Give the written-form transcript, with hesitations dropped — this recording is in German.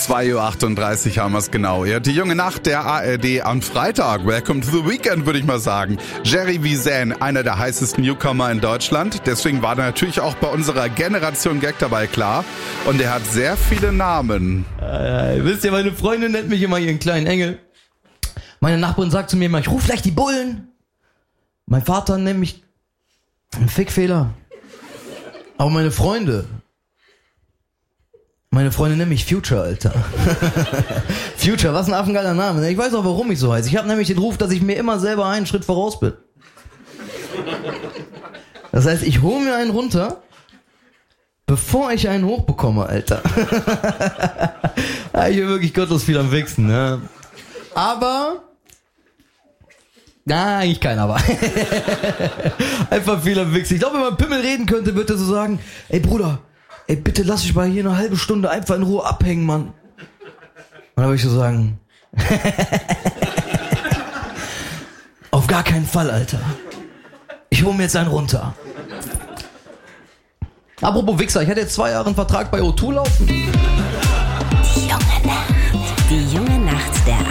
2:38 Uhr haben wir es genau. Ja, die junge Nacht der ARD am Freitag. Welcome to the weekend, würde ich mal sagen. Jerry Vizen, einer der heißesten Newcomer in Deutschland. Deswegen war er natürlich auch bei unserer Generation Gag dabei, klar. Und er hat sehr viele Namen. Wisst ihr, meine Freundin nennt mich immer ihren kleinen Engel. Meine Nachbarin sagt zu mir immer, ich ruf gleich die Bullen. Mein Vater nennt mich einen Fickfehler. Aber meine Freunde nennen mich Future, Alter. Future, was ein affengeiler Name. Ich weiß auch, warum ich so heiße. Ich habe nämlich den Ruf, dass ich mir immer selber einen Schritt voraus bin. Das heißt, ich hole mir einen runter, bevor ich einen hochbekomme, Alter. Ich bin wirklich gottlos viel am Wichsen, ne? Aber... Na, eigentlich keiner, aber. Einfach viel am Wichsen. Ich glaube, wenn man Pimmel reden könnte, würde er so sagen, ey Bruder, ey bitte lass dich mal hier eine halbe Stunde einfach in Ruhe abhängen, Mann. Und dann würde ich so sagen, auf gar keinen Fall, Alter. Ich hole mir jetzt einen runter. Apropos Wichser, ich hatte jetzt 2 Jahre einen Vertrag bei O2 laufen. Die junge Nacht der